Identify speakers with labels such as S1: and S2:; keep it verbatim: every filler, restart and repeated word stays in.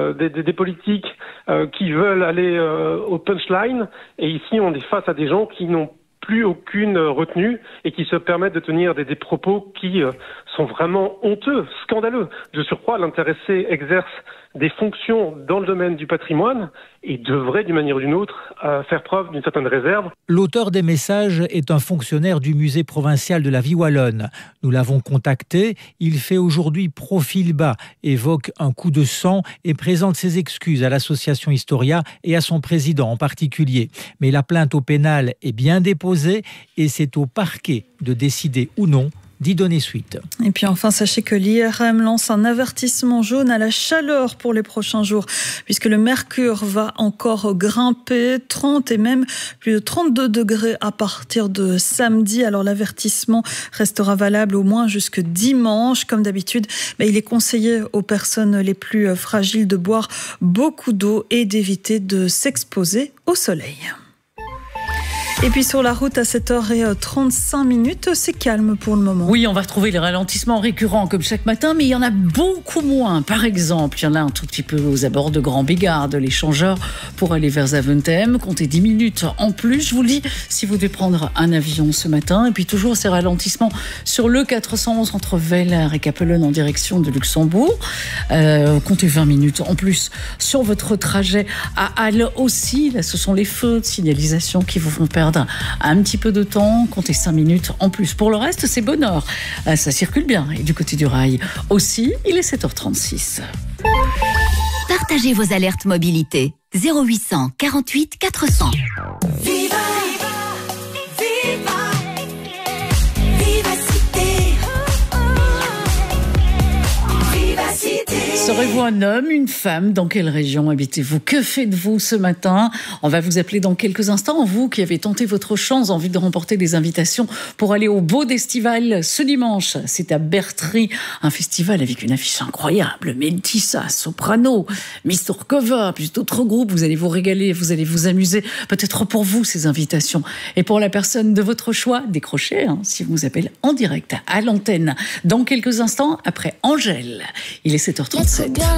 S1: euh, des, des, des politiques euh, qui veulent aller euh, au punchline, et ici on est face à des gens qui n'ont plus aucune retenue et qui se permettent de tenir des, des propos qui euh, sont vraiment honteux, scandaleux. De surcroît, l'intéressé exerce des fonctions dans le domaine du patrimoine et devrait, d'une manière ou d'une autre, euh, faire preuve d'une certaine réserve.
S2: L'auteur des messages est un fonctionnaire du musée provincial de la Vie wallonne. Nous l'avons contacté. Il fait aujourd'hui profil bas, évoque un coup de sang et présente ses excuses à l'association Historia et à son président en particulier. Mais la plainte au pénal est bien déposée et c'est au parquet de décider ou non d'y donner suite.
S3: Et puis enfin, sachez que l'I R M lance un avertissement jaune à la chaleur pour les prochains jours, puisque le mercure va encore grimper, trente et même plus de trente-deux degrés à partir de samedi. Alors l'avertissement restera valable au moins jusque dimanche. Comme d'habitude, mais il est conseillé aux personnes les plus fragiles de boire beaucoup d'eau et d'éviter de s'exposer au soleil. Et puis sur la route à sept heures trente-cinq minutes, c'est calme pour le moment.
S4: Oui, on va retrouver les ralentissements récurrents comme chaque matin, mais il y en a beaucoup moins. Par exemple, il y en a un tout petit peu aux abords de Grand Bégarde, l'échangeur pour aller vers Zaventem. Comptez dix minutes en plus, je vous le dis, si vous devez prendre un avion ce matin. Et puis toujours ces ralentissements sur le quatre cent onze entre Velair et Capellen en direction de Luxembourg. Euh, comptez vingt minutes en plus sur votre trajet à Halle aussi. Là, ce sont les feux de signalisation qui vous font perdre un petit peu de temps, comptez cinq minutes en plus. Pour le reste, c'est bonheur. Ça circule bien. Et du côté du rail aussi, il est sept heures trente-six.
S5: Partagez vos alertes mobilité. zéro huit cent quarante-huit quatre cents.
S6: Viva, viva, vivacité, vivacité.
S4: Serez-vous un homme, une femme? Dans quelle région habitez-vous? Que faites-vous ce matin? On va vous appeler dans quelques instants. Vous qui avez tenté votre chance, envie de remporter des invitations pour aller au Beau d'Estival ce dimanche. C'est à Bertry, un festival avec une affiche incroyable. Meltissa, Soprano, Mistorkova, plus d'autres groupes. Vous allez vous régaler, vous allez vous amuser. Peut-être pour vous, ces invitations. Et pour la personne de votre choix, décrochez, hein, si vous nous appelez en direct à l'antenne. Dans quelques instants, après Angèle. Il est sept heures trente-sept.